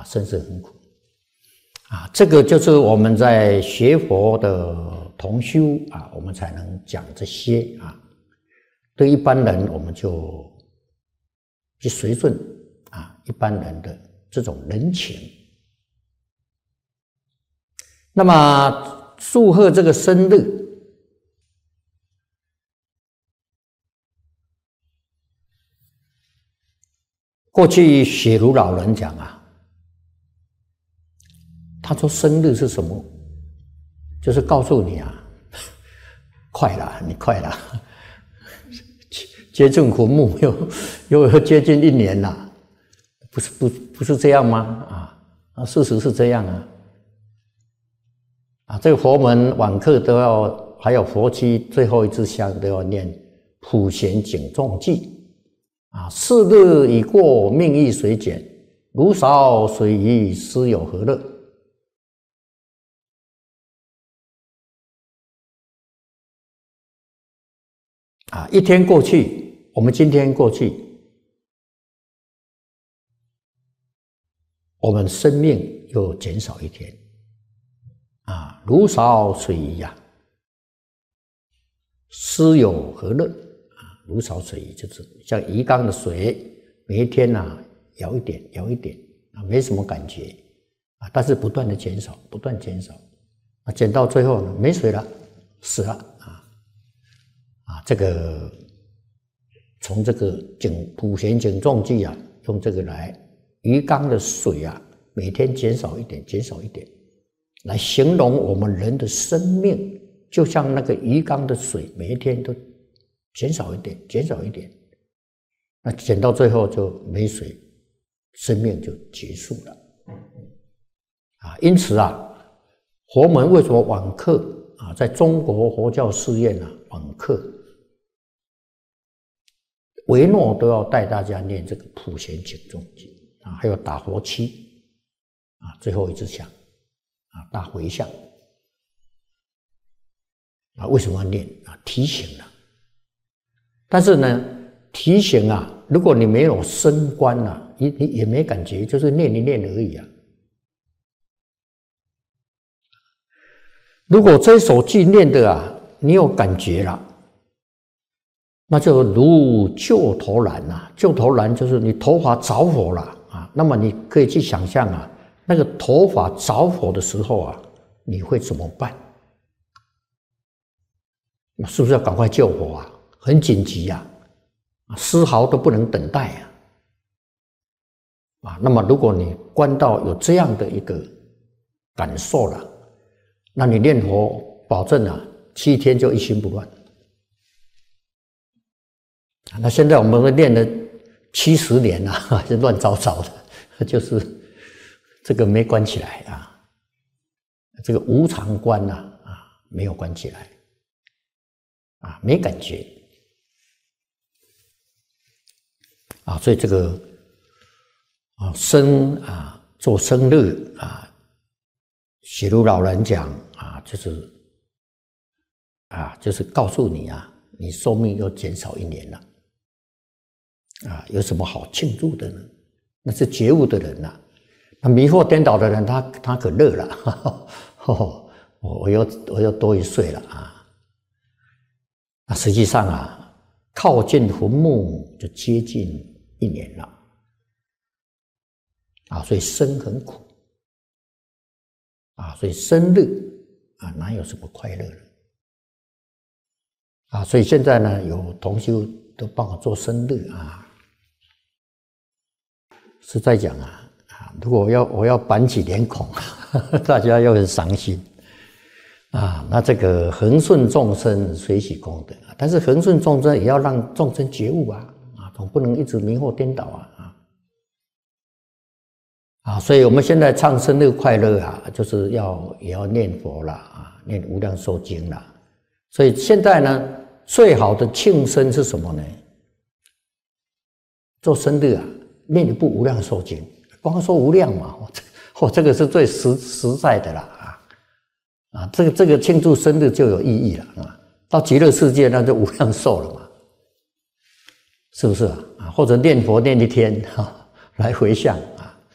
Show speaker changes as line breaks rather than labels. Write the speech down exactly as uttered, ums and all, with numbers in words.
啊，生死很苦啊。这个就是我们在学佛的同修啊，我们才能讲这些啊。对一般人，我们就去随顺啊一般人的这种人情。那么祝贺这个生日，过去雪如老人讲啊，他说生日是什么？就是告诉你啊，快了，你快了，接近坟墓又又接近一年了，不是不不是这样吗？啊啊，事实是这样啊。啊，这个佛门晚课都要，还有佛七最后一支香都要念普贤警众记啊。是日已过，命亦随减，如少水鱼，斯有何乐？啊，一天过去，我们今天过去，我们生命又减少一天。啊，如少水鱼呀，斯有何乐？啊，如少水鱼就是像鱼缸的水，每一天呐舀一点，舀一点啊，没什么感觉啊，但是不断的减少，不断减少啊，减到最后呢，没水了，死了啊啊！这个从这个警普贤警众记啊，用这个来鱼缸的水啊，每天减少一点，减少一点。来形容我们人的生命，就像那个鱼缸的水，每一天都减少一点，减少一点，那减到最后就没水，生命就结束了。啊，因此啊，佛门为什么晚课啊，在中国佛教寺院啊，晚课唯诺都要带大家念这个普贤警众记啊，还有打佛七啊，最后一支香。啊，大回向啊，为什么要念啊？提醒了。但是呢，提醒啊，如果你没有升观啊，你你也没感觉，就是念一念而已啊。如果这首句念的啊，你有感觉了，那就如救头燃啊，救头燃就是你头发着火了啊，那么你可以去想象啊。那个头发着火的时候啊，你会怎么办？是不是要赶快救火啊？很紧急呀，啊，丝毫都不能等待呀！啊，那么如果你观到有这样的一个感受了，那你念佛保证啊，七天就一心不乱。那现在我们会练了七十年了，啊，就乱糟糟的，就是。这个没关起来啊，这个无常观呐 啊, 啊，没有关起来啊，没感觉啊，所以这个啊生啊做生日啊，许如老人讲啊，就是啊，就是告诉你啊，你寿命又减少一年了啊，有什么好庆祝的呢？那是觉悟的人呐、啊。那迷惑颠倒的人，他他可乐了，呵呵哦、我又我又多一岁了啊！那实际上啊，靠近坟墓就接近一年了啊，所以生很苦啊，所以生日啊，哪有什么快乐呢？啊，所以现在呢，有同修都帮我做生日啊，实在讲啊。如果我要我要板起脸孔，大家又很伤心啊。那这个恒顺众生，随喜功德啊。但是恒顺众生也要让众生觉悟啊啊，总不能一直迷惑颠倒啊啊啊！所以我们现在唱生日快乐啊，就是要也要念佛啦啊，念无量寿经啦。所以现在呢，最好的庆生是什么呢？做生日啊，念一部无量寿经。光说无量嘛，哦，这个是最实实在的啦啊啊，这个这个庆祝生日就有意义了啊。到极乐世界那就无量寿了嘛，是不是啊？啊，或者念佛念一天哈、啊，来回向啊。